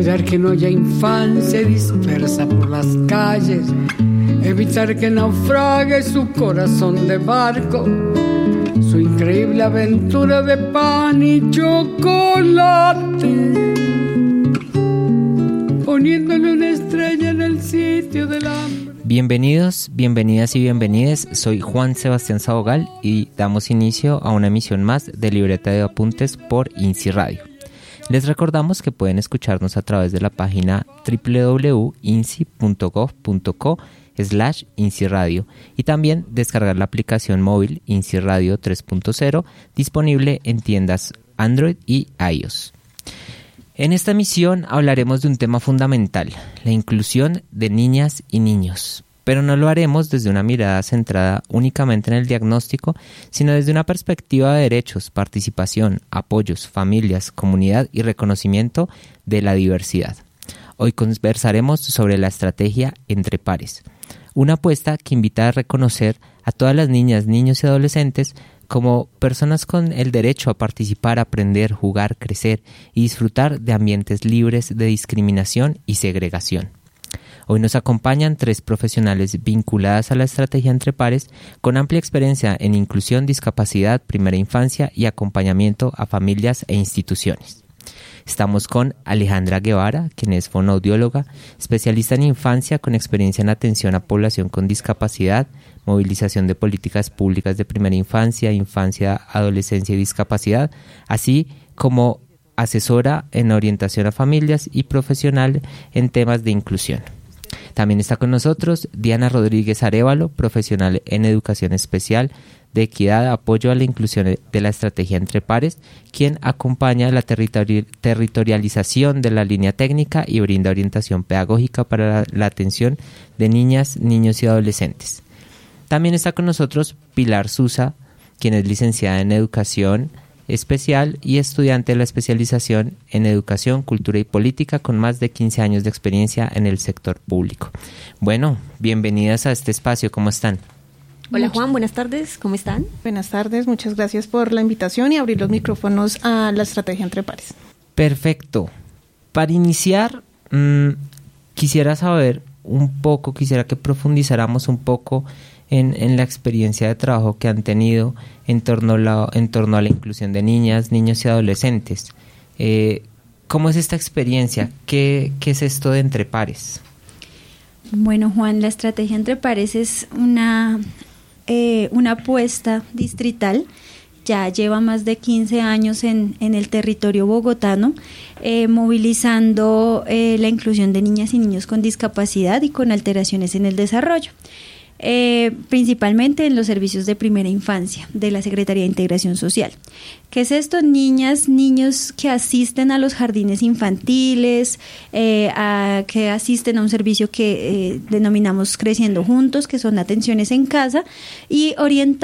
cuidar que no haya infancia dispersa por las calles, evitar que naufrague su corazón de barco, su increíble aventura de pan y chocolate, poniéndole una estrella en el sitio del hambre. Bienvenidos, bienvenidas y bienvenides. Soy Juan Sebastián Sabogal y damos inicio a una emisión más de Libreta de Apuntes por INSI Radio. Les recordamos que pueden escucharnos a través de la página www.insi.gov.co/INSI Radio y también descargar la aplicación móvil INSI Radio 3.0 disponible en tiendas Android y iOS. En esta emisión hablaremos de un tema fundamental, la inclusión de niñas y niños, pero no lo haremos desde una mirada centrada únicamente en el diagnóstico, sino desde una perspectiva de derechos, participación, apoyos, familias, comunidad y reconocimiento de la diversidad. Hoy conversaremos sobre la estrategia Entre Pares, una apuesta que invita a reconocer a todas las niñas, niños y adolescentes como personas con el derecho a participar, aprender, jugar, crecer y disfrutar de ambientes libres de discriminación y segregación. Hoy nos acompañan 3 profesionales vinculadas a la estrategia Entre Pares con amplia experiencia en inclusión, discapacidad, primera infancia y acompañamiento a familias e instituciones. Estamos con Alejandra Guevara, quien es fonoaudióloga, especialista en infancia con experiencia en atención a población con discapacidad, movilización de políticas públicas de primera infancia, infancia, adolescencia y discapacidad, así como asesora en orientación a familias y profesional en temas de inclusión. También está con nosotros Diana Rodríguez Arévalo, profesional en educación especial de equidad, apoyo a la inclusión de la estrategia Entre Pares, quien acompaña la territorialización de la línea técnica y brinda orientación pedagógica para la atención de niñas, niños y adolescentes. También está con nosotros Pilar Susa, quien es licenciada en educación especial y estudiante de la especialización en educación, cultura y política con más de 15 años de experiencia en el sector público. Bueno, bienvenidas a este espacio, ¿cómo están? Hola Juan, buenas tardes, ¿cómo están? Buenas tardes, muchas gracias por la invitación y abrir los micrófonos a la estrategia Entre Pares. Perfecto. Para iniciar, quisiera que profundizáramos un poco en la experiencia de trabajo que han tenido en torno a la inclusión de niñas, niños y adolescentes. ¿Cómo es esta experiencia? ¿Qué es esto de Entre Pares? Bueno, Juan, la estrategia Entre Pares es una apuesta distrital. Ya lleva más de 15 años en el territorio bogotano, movilizando la inclusión de niñas y niños con discapacidad y con alteraciones en el desarrollo. Principalmente en los servicios de primera infancia de la Secretaría de Integración Social. ¿Qué es esto? Niñas, niños que asisten a los jardines infantiles, que asisten a un servicio que denominamos Creciendo Juntos, que son atenciones en casa, y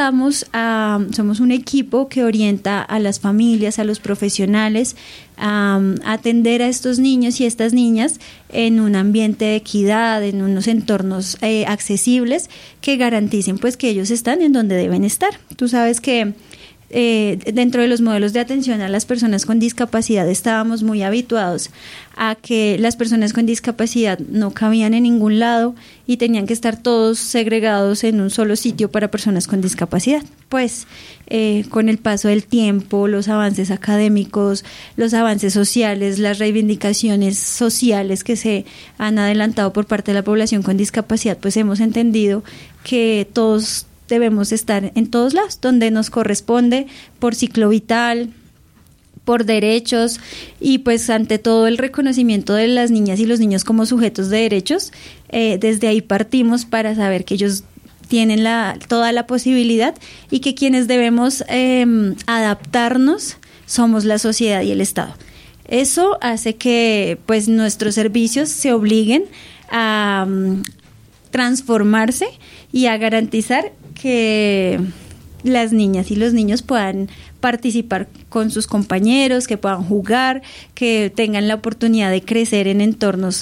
somos un equipo que orienta a las familias, a los profesionales, a atender a estos niños y estas niñas en un ambiente de equidad, en unos entornos accesibles que garanticen pues que ellos están en donde deben estar. Tú sabes que dentro de los modelos de atención a las personas con discapacidad estábamos muy habituados a que las personas con discapacidad no cabían en ningún lado y tenían que estar todos segregados en un solo sitio para personas con discapacidad. Pues con el paso del tiempo, los avances académicos, los avances sociales, las reivindicaciones sociales que se han adelantado por parte de la población con discapacidad, pues hemos entendido que todos debemos estar en todos lados, donde nos corresponde, por ciclo vital, por derechos y pues ante todo el reconocimiento de las niñas y los niños como sujetos de derechos. Desde ahí partimos para saber que ellos tienen toda la posibilidad y que quienes debemos adaptarnos somos la sociedad y el Estado. Eso hace que pues nuestros servicios se obliguen a transformarse y a garantizar que las niñas y los niños puedan participar con sus compañeros, que puedan jugar, que tengan la oportunidad de crecer en entornos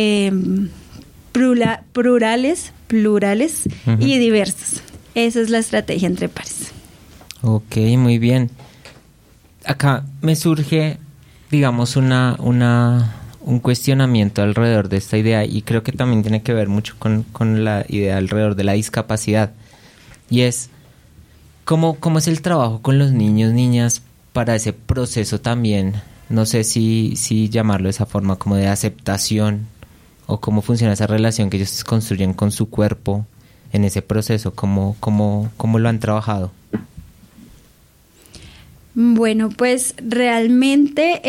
plurales uh-huh. y diversos. Esa es la estrategia Entre Pares. Ok, muy bien. Acá me surge, digamos, una un cuestionamiento alrededor de esta idea, y creo que también tiene que ver mucho con la idea alrededor de la discapacidad, y es ¿cómo es el trabajo con los niños, niñas, para ese proceso también? No sé si llamarlo de esa forma, como de aceptación, o cómo funciona esa relación que ellos construyen con su cuerpo en ese proceso, cómo lo han trabajado. Bueno, pues realmente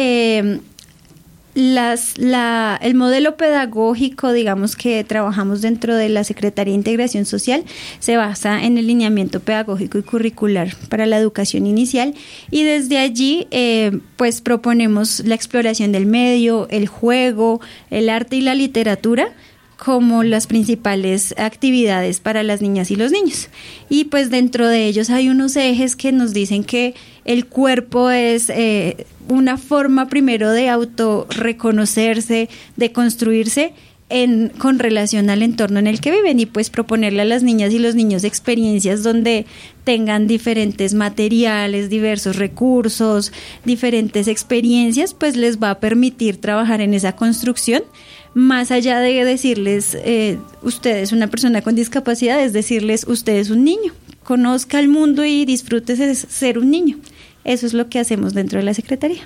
el modelo pedagógico, digamos, que trabajamos dentro de la Secretaría de Integración Social se basa en el lineamiento pedagógico y curricular para la educación inicial, y desde allí pues proponemos la exploración del medio, el juego, el arte y la literatura como las principales actividades para las niñas y los niños. Y pues dentro de ellos hay unos ejes que nos dicen que el cuerpo es una forma primero de autorreconocerse, de construirse con relación al entorno en el que viven, y pues proponerle a las niñas y los niños experiencias donde tengan diferentes materiales, diversos recursos, diferentes experiencias, pues les va a permitir trabajar en esa construcción. Más allá de decirles, usted es una persona con discapacidad, es decirles, usted es un niño, conozca el mundo y disfrute de ser un niño. Eso es lo que hacemos dentro de la Secretaría.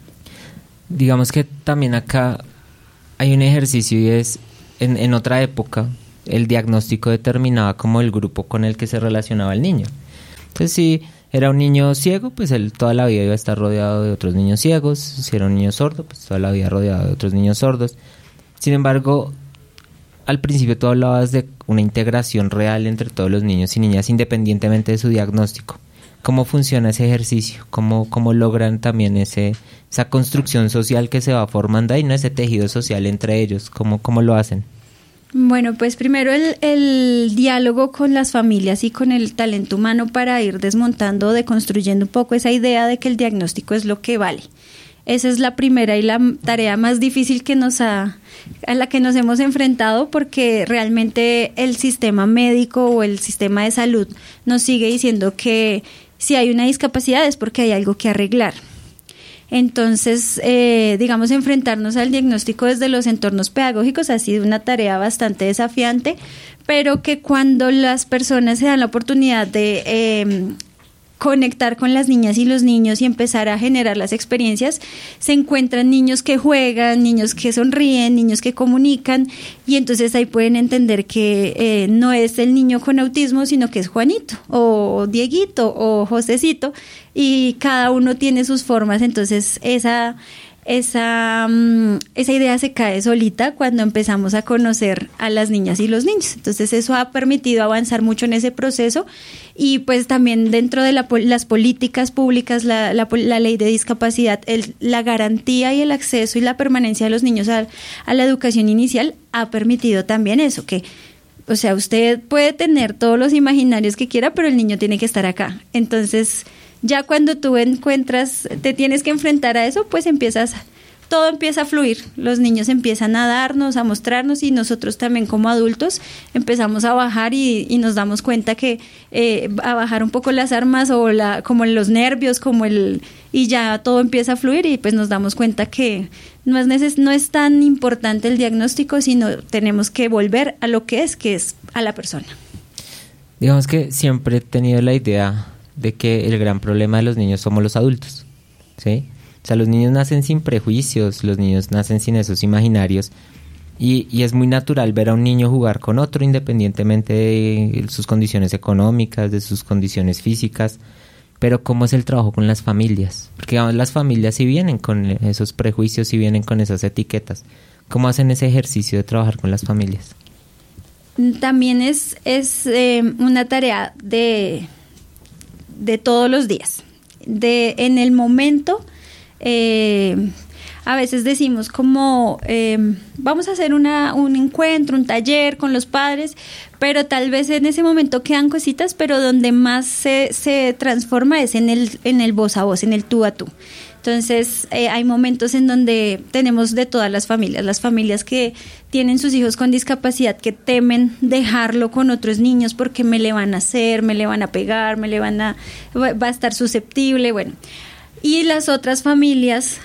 Digamos que también acá hay un ejercicio, y es, en otra época, el diagnóstico determinaba como el grupo con el que se relacionaba el niño. Entonces, si era un niño ciego, pues él toda la vida iba a estar rodeado de otros niños ciegos. Si era un niño sordo, pues toda la vida rodeado de otros niños sordos. Sin embargo, al principio tú hablabas de una integración real entre todos los niños y niñas, independientemente de su diagnóstico. ¿Cómo funciona ese ejercicio? ¿Cómo logran también esa construcción social que se va formando ahí, ¿no? Ese tejido social entre ellos? ¿Cómo lo hacen? Bueno, pues primero el diálogo con las familias y con el talento humano para ir desmontando, deconstruyendo un poco esa idea de que el diagnóstico es lo que vale. Esa es la primera y la tarea más difícil a la que nos hemos enfrentado, porque realmente el sistema médico o el sistema de salud nos sigue diciendo que si hay una discapacidad es porque hay algo que arreglar. Entonces, digamos, enfrentarnos al diagnóstico desde los entornos pedagógicos ha sido una tarea bastante desafiante, pero que cuando las personas se dan la oportunidad de conectar con las niñas y los niños y empezar a generar las experiencias, se encuentran niños que juegan, niños que sonríen, niños que comunican, y entonces ahí pueden entender que no es el niño con autismo, sino que es Juanito o Dieguito o Josecito, y cada uno tiene sus formas. Entonces esa idea se cae solita cuando empezamos a conocer a las niñas y los niños. Entonces eso ha permitido avanzar mucho en ese proceso, y pues también dentro de las políticas públicas, la ley de discapacidad, la garantía y el acceso y la permanencia de los niños a la educación inicial ha permitido también eso, que o sea, usted puede tener todos los imaginarios que quiera, pero el niño tiene que estar acá. Entonces ya cuando tú te tienes que enfrentar a eso, pues todo empieza a fluir. Los niños empiezan a darnos, a mostrarnos, y nosotros también como adultos empezamos a bajar y nos damos cuenta que a bajar un poco las armas o como los nervios, y ya todo empieza a fluir, y pues nos damos cuenta que no es tan importante el diagnóstico, sino tenemos que volver a lo que es a la persona. Digamos que siempre he tenido la idea de que el gran problema de los niños somos los adultos, ¿sí? O sea, los niños nacen sin prejuicios, los niños nacen sin esos imaginarios, y es muy natural ver a un niño jugar con otro independientemente de sus condiciones económicas, de sus condiciones físicas. Pero ¿cómo es el trabajo con las familias? Porque digamos, las familias sí vienen con esos prejuicios, sí vienen con esas etiquetas. ¿Cómo hacen ese ejercicio de trabajar con las familias? También es una tarea de todos los días. En el momento, a veces decimos como vamos a hacer un encuentro, un taller con los padres, pero tal vez en ese momento quedan cositas, pero donde más se transforma es en el voz a voz, en el tú a tú. Entonces hay momentos en donde tenemos de todas las familias que tienen sus hijos con discapacidad, que temen dejarlo con otros niños porque me le van a hacer, me le van a pegar, va a estar susceptible, bueno. Y las otras familias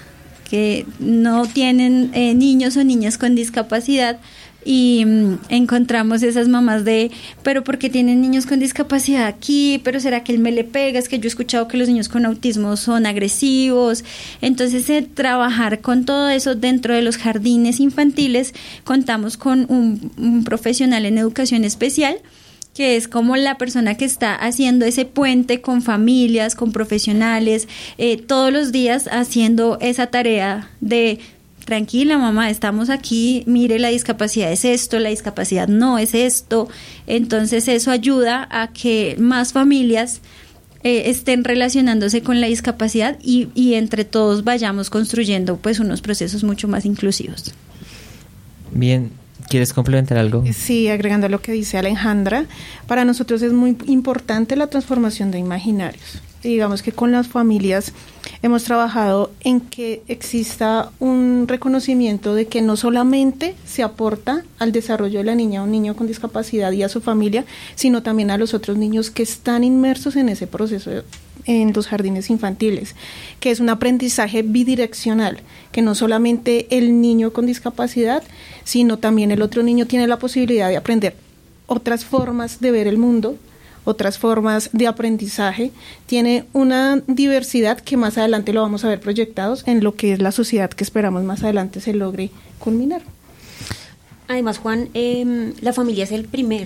que no tienen niños o niñas con discapacidad. Y encontramos esas mamás pero ¿por qué tienen niños con discapacidad aquí? ¿Pero será que él me le pega? Es que yo he escuchado que los niños con autismo son agresivos. Entonces, trabajar con todo eso dentro de los jardines infantiles, contamos con un profesional en educación especial, que es como la persona que está haciendo ese puente con familias, con profesionales, todos los días haciendo esa tarea de: tranquila mamá, estamos aquí, mire, la discapacidad es esto, la discapacidad no es esto. Entonces eso ayuda a que más familias estén relacionándose con la discapacidad y entre todos vayamos construyendo pues unos procesos mucho más inclusivos. Bien, ¿quieres complementar algo? Sí, agregando a lo que dice Alejandra, para nosotros es muy importante la transformación de imaginarios. Digamos que con las familias hemos trabajado en que exista un reconocimiento de que no solamente se aporta al desarrollo de la niña o un niño con discapacidad y a su familia, sino también a los otros niños que están inmersos en ese proceso en los jardines infantiles, que es un aprendizaje bidireccional, que no solamente el niño con discapacidad, sino también el otro niño tiene la posibilidad de aprender otras formas de ver el mundo, otras formas de aprendizaje, tiene una diversidad que más adelante lo vamos a ver proyectados en lo que es la sociedad que esperamos más adelante se logre culminar. Además, Juan, la familia es el primer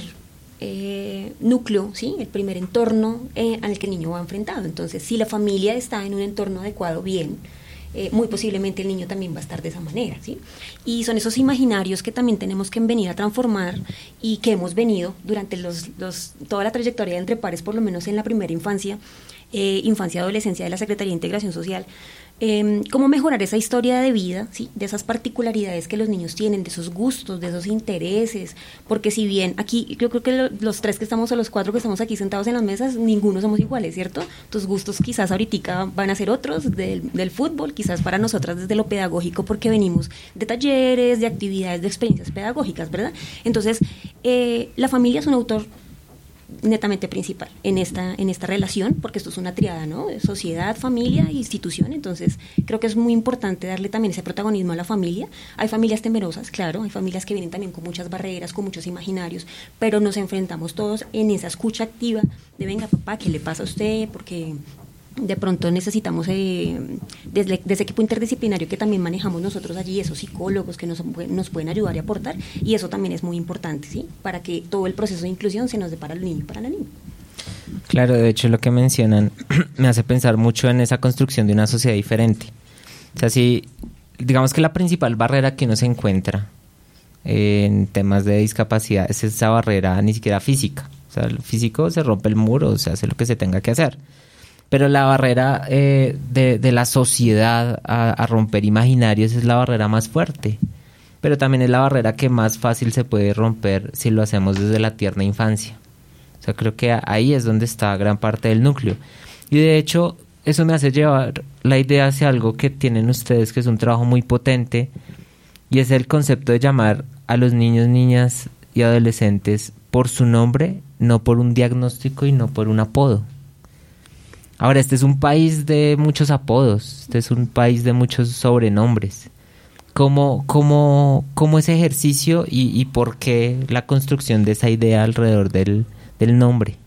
núcleo, ¿sí? El primer entorno al que el niño va enfrentado. Entonces, si la familia está en un entorno adecuado, bien, muy posiblemente el niño también va a estar de esa manera, ¿sí? Y son esos imaginarios que también tenemos que venir a transformar y que hemos venido durante toda la trayectoria de Entre Pares, por lo menos en la primera infancia y adolescencia de la Secretaría de Integración Social. Cómo mejorar esa historia de vida, ¿sí? De esas particularidades que los niños tienen, de esos gustos, de esos intereses, porque si bien aquí, yo creo que los tres que estamos o los cuatro que estamos aquí sentados en las mesas, ninguno somos iguales, ¿cierto? Tus gustos quizás ahorita van a ser otros del fútbol, quizás para nosotras desde lo pedagógico, porque venimos de talleres, de actividades, de experiencias pedagógicas, ¿verdad? Entonces, la familia es un autor netamente principal en esta relación, porque esto es una triada, ¿no? Sociedad, familia e institución. Entonces creo que es muy importante darle también ese protagonismo a la familia. Hay familias temerosas, claro, hay familias que vienen también con muchas barreras, con muchos imaginarios, pero nos enfrentamos todos en esa escucha activa de: venga papá, ¿qué le pasa a usted? Porque de pronto necesitamos desde ese equipo interdisciplinario que también manejamos nosotros allí, esos psicólogos que nos pueden ayudar y aportar, y eso también es muy importante, ¿sí? Para que todo el proceso de inclusión se nos dé para el niño y para la niña. Claro, de hecho lo que mencionan me hace pensar mucho en esa construcción de una sociedad diferente. O sea, si digamos que la principal barrera que uno se encuentra en temas de discapacidad es esa barrera ni siquiera física. O sea, el físico se rompe el muro, se hace lo que se tenga que hacer. Pero la barrera de la sociedad a romper imaginarios es la barrera más fuerte. Pero también es la barrera que más fácil se puede romper si lo hacemos desde la tierna infancia. O sea, creo que ahí es donde está gran parte del núcleo. Y de hecho, eso me hace llevar la idea hacia algo que tienen ustedes, que es un trabajo muy potente, y es el concepto de llamar a los niños, niñas y adolescentes por su nombre, no por un diagnóstico y no por un apodo. Ahora, este es un país de muchos apodos, este es un país de muchos sobrenombres. ¿Cómo ese ejercicio y por qué la construcción de esa idea alrededor del nombre?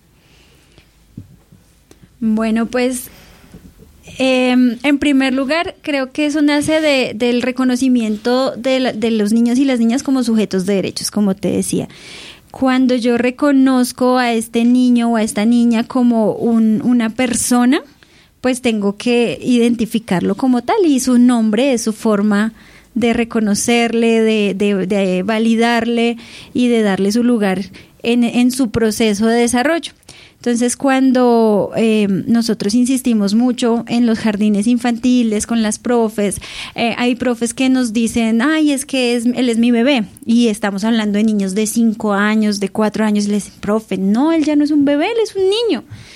Bueno, pues en primer lugar, creo que eso nace del reconocimiento de los niños y las niñas como sujetos de derechos, como te decía. Cuando yo reconozco a este niño o a esta niña como una persona, pues tengo que identificarlo como tal, y su nombre es su forma de reconocerle, de validarle y de darle su lugar en su proceso de desarrollo. Entonces, cuando nosotros insistimos mucho en los jardines infantiles con las profes, hay profes que nos dicen: ay, es que él es mi bebé, y estamos hablando de niños de 5 años, de 4 años, y les dicen: profe, no, él ya no es un bebé, él es un niño.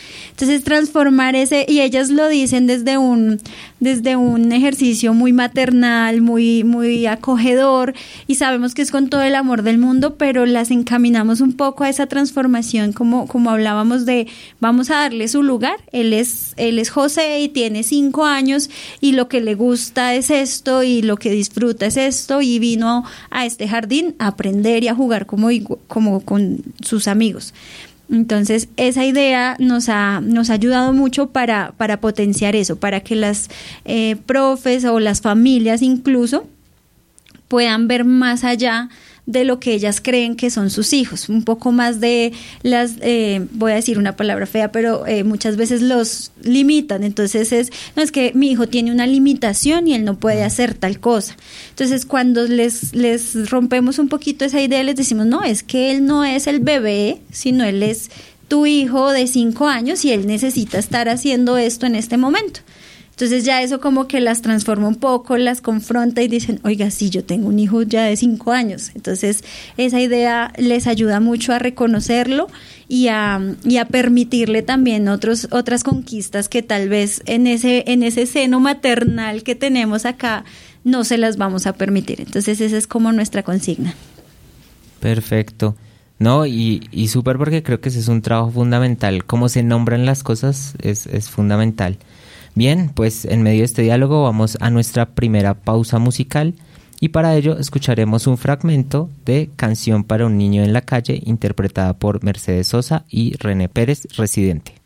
Entonces transformar ese, y ellas lo dicen desde un ejercicio muy maternal, muy acogedor, y sabemos que es con todo el amor del mundo, pero las encaminamos un poco a esa transformación, como hablábamos de, vamos a darle su lugar. Él es José y tiene 5 años y lo que le gusta es esto y lo que disfruta es esto, y vino a este jardín a aprender y a jugar como con sus amigos. Entonces esa idea nos ha ayudado mucho para potenciar eso, para que las profes o las familias incluso puedan ver más allá de lo que ellas creen que son sus hijos, un poco más de las, voy a decir una palabra fea, pero muchas veces los limitan. Entonces no es que mi hijo tiene una limitación y él no puede hacer tal cosa. Entonces cuando les rompemos un poquito esa idea, les decimos, no, es que él no es el bebé, sino él es tu hijo de 5 años y él necesita estar haciendo esto en este momento. Entonces ya eso como que las transforma un poco, las confronta y dicen, oiga, sí, yo tengo un hijo ya de 5 años. Entonces esa idea les ayuda mucho a reconocerlo y a permitirle también otras conquistas que tal vez en ese seno maternal que tenemos acá no se las vamos a permitir. Entonces esa es como nuestra consigna. Perfecto. No, y súper, porque creo que ese es un trabajo fundamental. Cómo se nombran las cosas es fundamental. Bien, pues en medio de este diálogo vamos a nuestra primera pausa musical y para ello escucharemos un fragmento de Canción para un niño en la calle, interpretada por Mercedes Sosa y René Pérez, Residente.